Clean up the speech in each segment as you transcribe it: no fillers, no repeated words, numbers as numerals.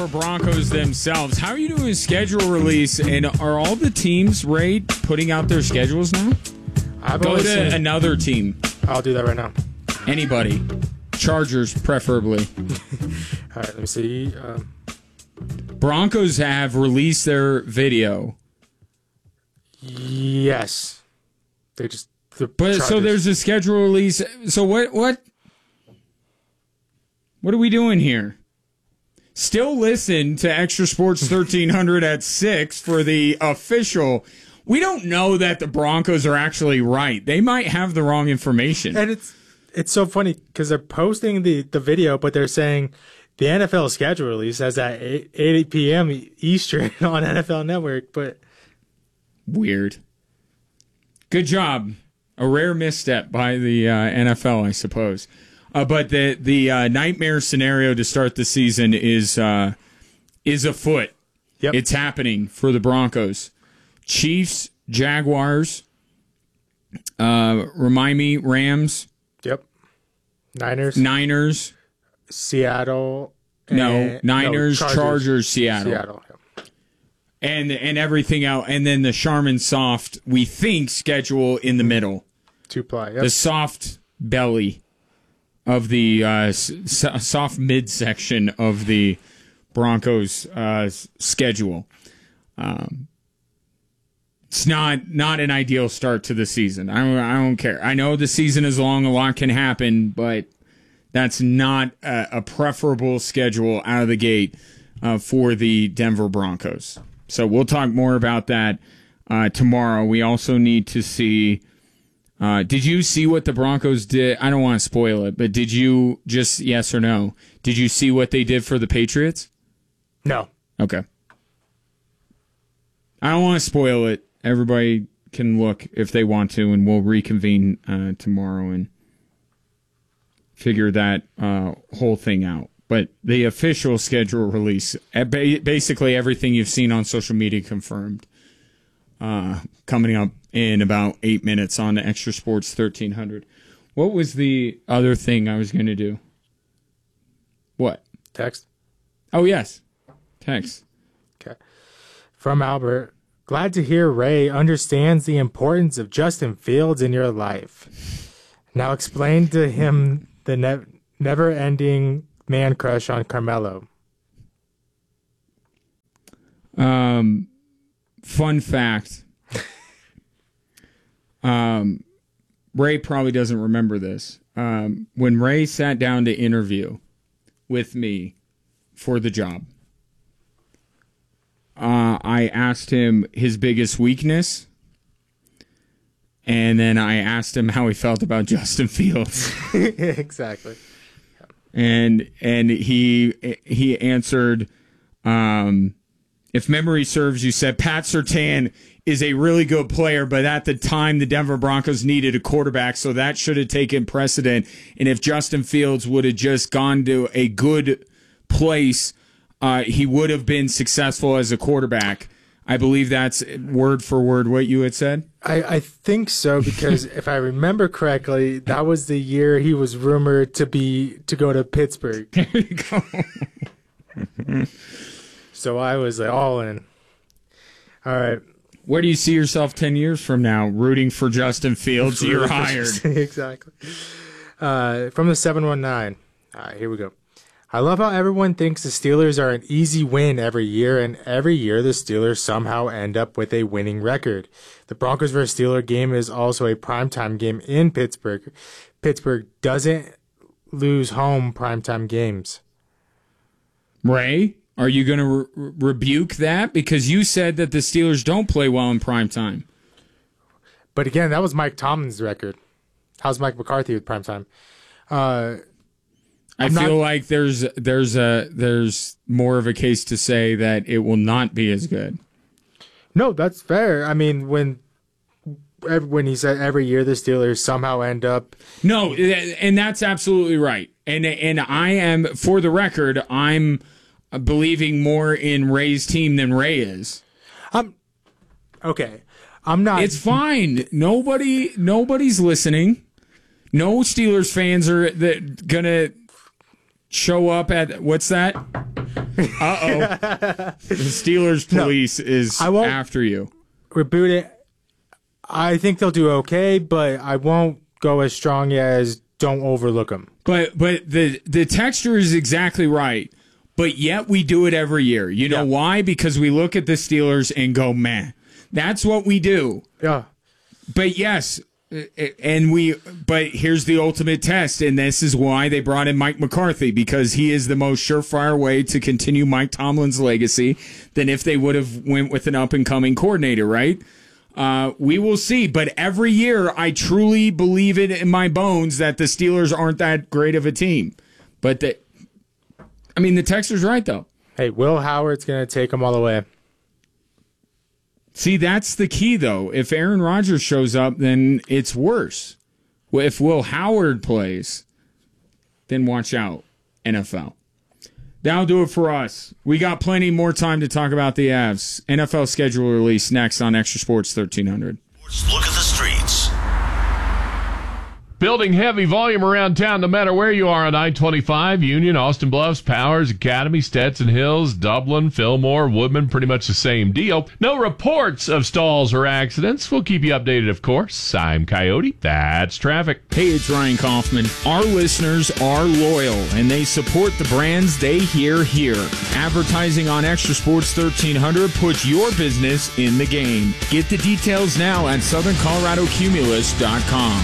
Broncos themselves. How are you doing schedule release? And are all the teams, Ray, putting out their schedules now? Go to another team. I'll do that right now. Anybody. Chargers, preferably. All right, let me see. Broncos have released their video. Yes. So there's a schedule release. So what are we doing here? Still listen to Extra Sports 1300 at 6 for the official. We don't know that the Broncos are actually right. They might have the wrong information. And it's so funny because they're posting the video, but they're saying the NFL schedule release as at 8 p.m. Eastern on NFL Network. But weird. Good job. A rare misstep by the NFL, I suppose. But the nightmare scenario to start the season is afoot. Yep. It's happening for the Broncos. Chiefs, Jaguars, remind me, Rams. Yep. Niners. Seattle. Niners, Chargers, Seattle. Yep. And everything else. And then the Charmin soft, we think, schedule in the middle. Two-ply, yep. The soft belly of the soft midsection of the Broncos schedule. It's not an ideal start to the season. I don't care. I know the season is long, a lot can happen, but that's not a preferable schedule out of the gate for the Denver Broncos. So we'll talk more about that tomorrow. We also need to see. Did you see what the Broncos did? I don't want to spoil it, but did you, just yes or no, did you see what they did for the Patriots? No. Okay. I don't want to spoil it. Everybody can look if they want to, and we'll reconvene tomorrow and figure that whole thing out. But the official schedule release, basically everything you've seen on social media confirmed, coming up in about 8 minutes on the Extra Sports 1300. What was the other thing I was going to do? What? Text. Oh, yes. Text. Okay. From Albert. Glad to hear Ray understands the importance of Justin Fields in your life. Now explain to him the never-ending man crush on Carmelo. Fun fact. Ray probably doesn't remember this. When Ray sat down to interview with me for the job, I asked him his biggest weakness, and then I asked him how he felt about Justin Fields. Exactly. And he answered, if memory serves, you said Pat Surtain is a really good player, but at the time the Denver Broncos needed a quarterback, so that should have taken precedent. And if Justin Fields would have just gone to a good place, he would have been successful as a quarterback. I believe that's word for word what you had said. I think so, because if I remember correctly, that was the year he was rumored to go to Pittsburgh. There you go. So I was like, all in. All right. Where do you see yourself 10 years from now? Rooting for Justin Fields? You're hired. Exactly. From the 719. All right, here we go. I love how everyone thinks the Steelers are an easy win every year, and every year the Steelers somehow end up with a winning record. The Broncos vs. Steelers game is also a primetime game in Pittsburgh. Pittsburgh doesn't lose home primetime games. Ray, are you going to rebuke that? Because you said that the Steelers don't play well in primetime. But again, that was Mike Tomlin's record. How's Mike McCarthy with primetime? I feel like there's more of a case to say that it will not be as good. No, that's fair. I mean, when he said every year the Steelers somehow end up. No, and that's absolutely right. And I am, for the record, I'm believing more in Ray's team than Ray is. Okay. I'm not. It's fine. Nobody's listening. No Steelers fans are gonna show up at what's that? The Steelers police is after you. Reboot it. I think they'll do okay, but I won't go as strong as don't overlook them. But the texture is exactly right. But yet we do it every year. You know why? Because we look at the Steelers and go, man, that's what we do. Yeah. But yes, but here's the ultimate test, and this is why they brought in Mike McCarthy, because he is the most surefire way to continue Mike Tomlin's legacy than if they would have went with an up-and-coming coordinator, right? We will see, but every year I truly believe it in my bones that the Steelers aren't that great of a team. But the texter's right, though. Hey, Will Howard's going to take them all the way. See, that's the key, though. If Aaron Rodgers shows up, then it's worse. If Will Howard plays, then watch out, NFL. That'll do it for us. We got plenty more time to talk about the Avs. NFL schedule release next on Extra Sports 1300. Look at the streets. Building heavy volume around town no matter where you are on I-25, Union, Austin Bluffs, Powers, Academy, Stetson Hills, Dublin, Fillmore, Woodman, pretty much the same deal. No reports of stalls or accidents. We'll keep you updated, of course. I'm Coyote. That's traffic. Hey, it's Ryan Kaufman. Our listeners are loyal, and they support the brands they hear here. Advertising on Extra Sports 1300 puts your business in the game. Get the details now at SouthernColoradoCumulus.com.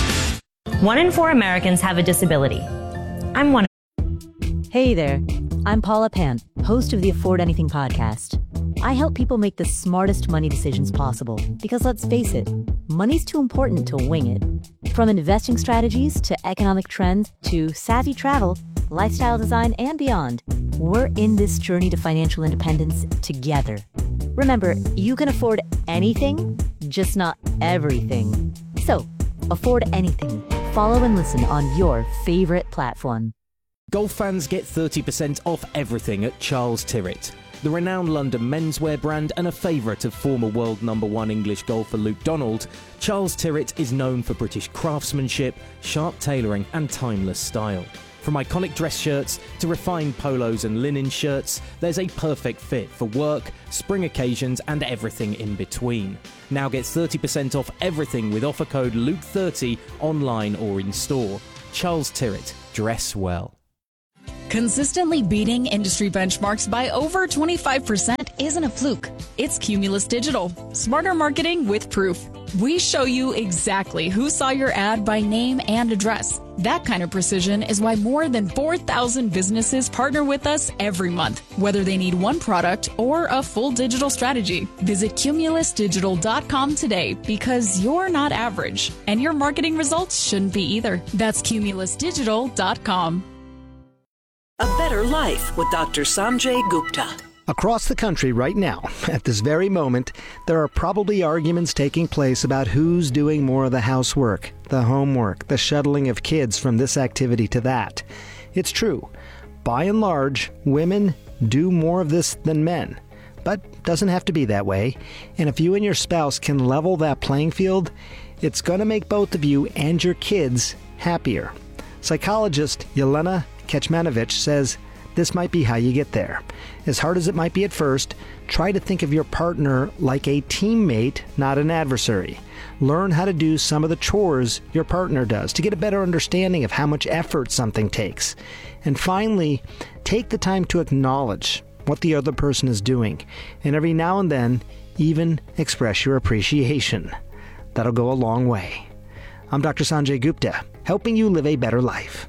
1 in 4 Americans have a disability. I'm one. Hey there, I'm Paula Pant, host of the Afford Anything podcast. I help people make the smartest money decisions possible because, let's face it, money's too important to wing it. From investing strategies to economic trends to savvy travel, lifestyle design, and beyond, we're in this journey to financial independence together. Remember, you can afford anything, just not everything. So, afford anything. Follow and listen on your favorite platform. Golf fans get 30% off everything at Charles Tyrwhitt. The renowned London menswear brand and a favourite of former world #1 English golfer Luke Donald, Charles Tyrwhitt is known for British craftsmanship, sharp tailoring and timeless style. From iconic dress shirts to refined polos and linen shirts, there's a perfect fit for work, spring occasions and everything in between. Now get 30% off everything with offer code Luke30 online or in store. Charles Tyrwhitt, dress well. Consistently beating industry benchmarks by over 25% isn't a fluke. It's Cumulus Digital. Smarter marketing with proof. We show you exactly who saw your ad by name and address. That kind of precision is why more than 4,000 businesses partner with us every month, whether they need one product or a full digital strategy. Visit cumulusdigital.com today because you're not average, and your marketing results shouldn't be either. That's cumulusdigital.com. A Better Life with Dr. Sanjay Gupta. Across the country right now, at this very moment, there are probably arguments taking place about who's doing more of the housework, the homework, the shuttling of kids from this activity to that. It's true. By and large, women do more of this than men. But it doesn't have to be that way. And if you and your spouse can level that playing field, it's going to make both of you and your kids happier. Psychologist Yelena Kecmanovic says this might be how you get there. As hard as it might be at first, try to think of your partner like a teammate, not an adversary. Learn how to do some of the chores your partner does to get a better understanding of how much effort something takes. And finally, take the time to acknowledge what the other person is doing, and every now and then, even express your appreciation. That'll go a long way. I'm Dr. Sanjay Gupta, helping you live a better life.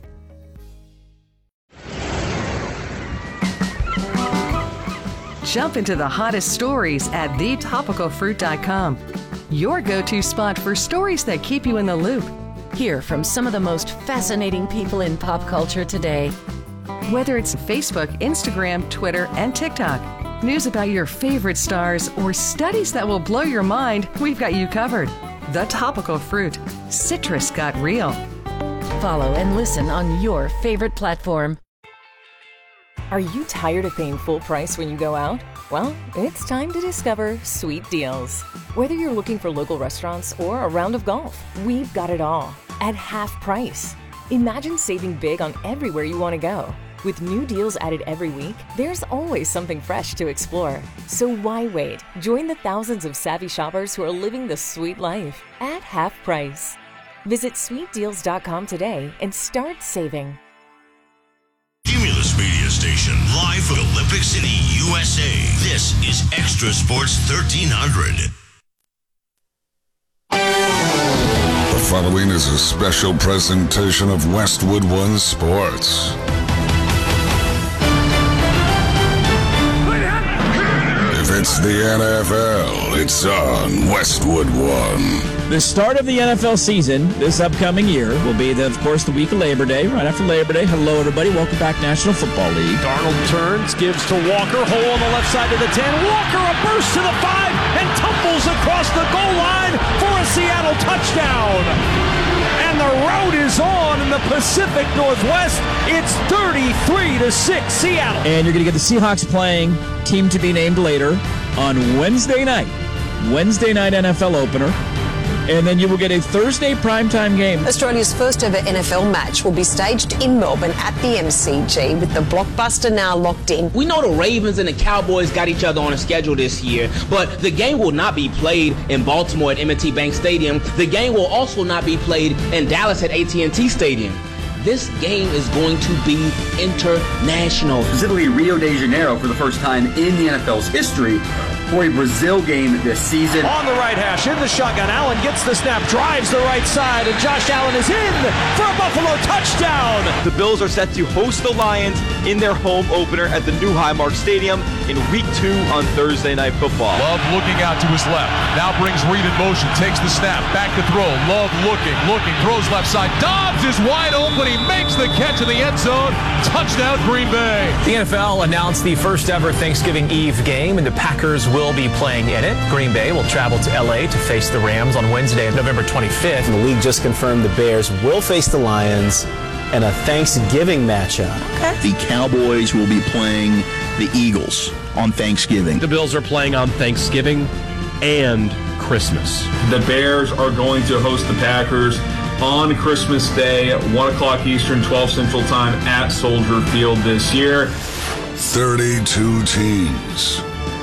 Jump into the hottest stories at thetopicalfruit.com. Your go-to spot for stories that keep you in the loop. Hear from some of the most fascinating people in pop culture today. Whether it's Facebook, Instagram, Twitter, and TikTok, news about your favorite stars, or studies that will blow your mind, we've got you covered. The Topical Fruit. Citrus got real. Follow and listen on your favorite platform. Are you tired of paying full price when you go out? Well, it's time to discover Sweet Deals. Whether you're looking for local restaurants or a round of golf, we've got it all at half price. Imagine saving big on everywhere you want to go. With new deals added every week, there's always something fresh to explore. So why wait? Join the thousands of savvy shoppers who are living the sweet life at half price. Visit sweetdeals.com today and start saving. Cumulus Media Station, live from Olympic City, USA. This is Extra Sports 1300. The following is a special presentation of Westwood One Sports. If it's the NFL, it's on Westwood One. The start of the NFL season this upcoming year will be, of course, the week of Labor Day. Right after Labor Day, hello, everybody. Welcome back, National Football League. Darnold turns, gives to Walker. Hole on the left side of the 10. Walker, a burst to the 5, and tumbles across the goal line for a Seattle touchdown. And the road is on in the Pacific Northwest. It's 33-6 Seattle. And you're going to get the Seahawks playing, team to be named later, on Wednesday night. Wednesday night NFL opener. And then you will get a Thursday primetime game. Australia's first ever NFL match will be staged in Melbourne at the MCG with the blockbuster now locked in. We know the Ravens and the Cowboys got each other on a schedule this year, but the game will not be played in Baltimore at M&T Bank Stadium. The game will also not be played in Dallas at AT&T Stadium. This game is going to be international. Specifically Rio de Janeiro for the first time in the NFL's history for a Brazil game this season. On the right hash, in the shotgun, Allen gets the snap, drives the right side, and Josh Allen is in for a Buffalo touchdown. The Bills are set to host the Lions in their home opener at the new Highmark Stadium in Week 2 on Thursday Night Football. Love looking out to his left. Now brings Reed in motion, takes the snap, back to throw. Love looking, throws left side. Dobbs is wide open. He makes the catch in the end zone. Touchdown, Green Bay. The NFL announced the first ever Thanksgiving Eve game, and the Packers will be playing in it. Green Bay will travel to LA to face the Rams on Wednesday, November 25th. The league just confirmed the Bears will face the Lions in a Thanksgiving matchup. Okay. The Cowboys will be playing the Eagles on Thanksgiving. The Bills are playing on Thanksgiving and Christmas. The Bears are going to host the Packers on Christmas Day at 1 o'clock Eastern, 12 Central Time at Soldier Field this year. 32 teams,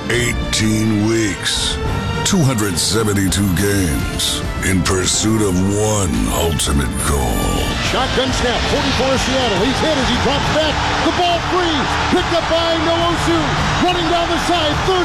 18 weeks, 272 games in pursuit of one ultimate goal. Shotgun snap, 44 Seattle. He's hit as he drops back. The ball free, picked up by Nwosu, running down the side, 30.